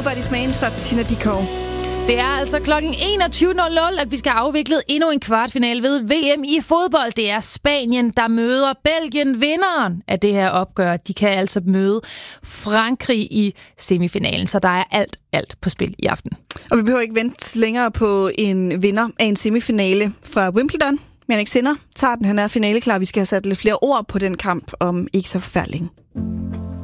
Nobody's Man fra Tina Dickow. Det er altså klokken 21.00, at vi skal afvikle endnu en kvartfinale ved VM i fodbold. Det er Spanien, der møder Belgien. Vinderen af det her opgør, de kan altså møde Frankrig i semifinalen. Så der er alt på spil i aften. Og vi behøver ikke vente længere på en vinder af en semifinale fra Wimbledon. Jannik Sinner tager den, han er finaleklar. Vi skal have sat lidt flere ord på den kamp om ikke så forfærdelig.